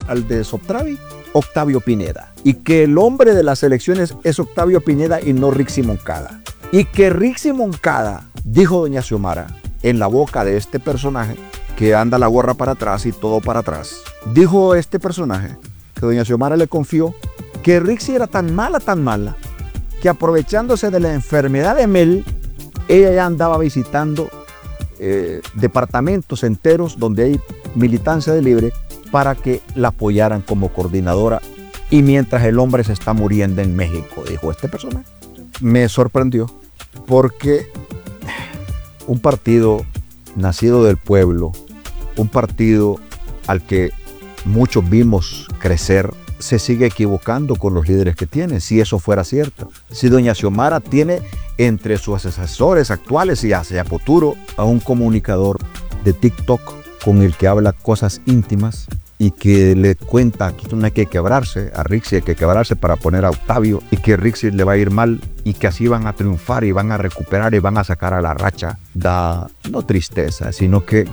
al de Soptravi, Octavio Pineda. Y que el hombre de las elecciones es Octavio Pineda y no Rixi Moncada. Y que Rixi Moncada, dijo doña Xiomara, en la boca de este personaje, que anda la gorra para atrás y todo para atrás, dijo este personaje, que doña Xiomara le confió, que Rixi era tan mala, que aprovechándose de la enfermedad de Mel, ella ya andaba visitando departamentos enteros donde hay militancia de Libre para que la apoyaran como coordinadora, y mientras el hombre se está muriendo en México, dijo este personaje. Me sorprendió porque un partido nacido del pueblo, un partido al que muchos vimos crecer, se sigue equivocando con los líderes que tiene, si eso fuera cierto. Si doña Xiomara tiene entre sus asesores actuales y hacia futuro a un comunicador de TikTok con el que habla cosas íntimas y que le cuenta que no hay que quebrarse, a Rixi hay que quebrarse para poner a Octavio, y que Rixi le va a ir mal y que así van a triunfar y van a recuperar y van a sacar a la racha, da no tristeza, sino que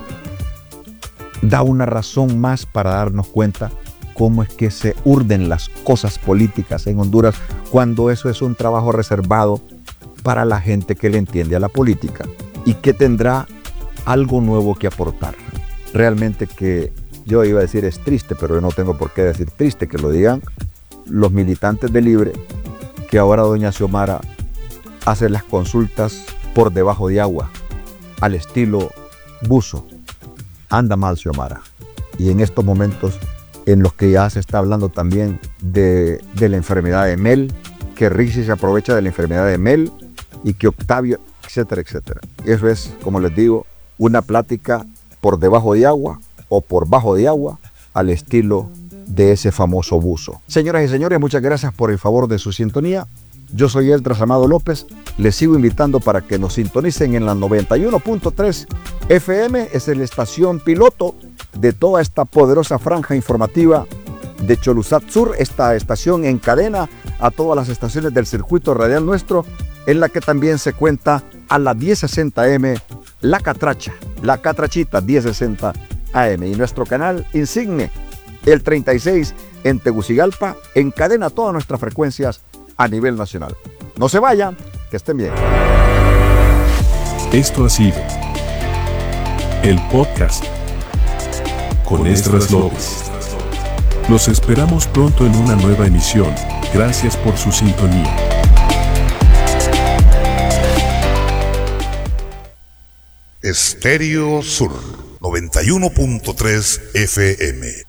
da una razón más para darnos cuenta cómo es que se urden las cosas políticas en Honduras, cuando eso es un trabajo reservado para la gente que le entiende a la política y que tendrá algo nuevo que aportar. Realmente, que yo iba a decir es triste, pero yo no tengo por qué decir triste, que lo digan los militantes de Libre, que ahora doña Xiomara hace las consultas por debajo de agua, al estilo buzo. Anda mal Xiomara. Y en estos momentos en los que ya se está hablando también de la enfermedad de Mel, que Rixi se aprovecha de la enfermedad de Mel y que Octavio, etcétera, etcétera. Eso es, como les digo, una plática por debajo de agua o por bajo de agua al estilo de ese famoso buzo. Señoras y señores, muchas gracias por el favor de su sintonía. Yo soy Esdras Amado López. Les sigo invitando para que nos sintonicen en la 91.3 FM. Es la estación piloto de toda esta poderosa franja informativa de Choluzat Sur. Esta estación encadena a todas las estaciones del circuito radial nuestro, en la que también se cuenta a la 1060M La Catracha, La Catrachita 1060 AM. Y nuestro canal insigne, el 36 en Tegucigalpa, encadena todas nuestras frecuencias a nivel nacional. No se vayan, que estén bien. Esto ha sido el podcast con Esdras López. Los esperamos pronto en una nueva emisión. Gracias por su sintonía. Estéreo Sur 91.3 FM.